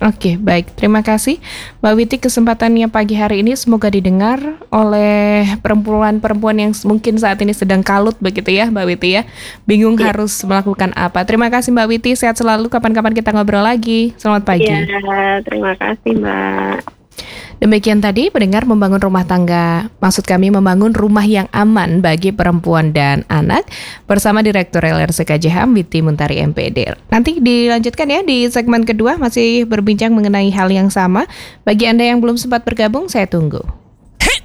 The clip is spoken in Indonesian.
Oke, baik. Terima kasih Mbak Witi kesempatannya pagi hari ini semoga didengar oleh perempuan-perempuan yang mungkin saat ini sedang kalut begitu ya Mbak Witi ya. Bingung Iya, harus melakukan apa. Terima kasih Mbak Witi, sehat selalu. Kapan-kapan kita ngobrol lagi. Selamat iya, pagi. terima kasih Mbak. Demikian tadi pendengar membangun rumah tangga. Maksud kami membangun rumah yang aman bagi perempuan dan anak bersama Direktur LRC KJHAM Witi Muntari MPD. Nanti dilanjutkan ya di segmen kedua masih berbincang mengenai hal yang sama. Bagi Anda yang belum sempat bergabung, saya tunggu.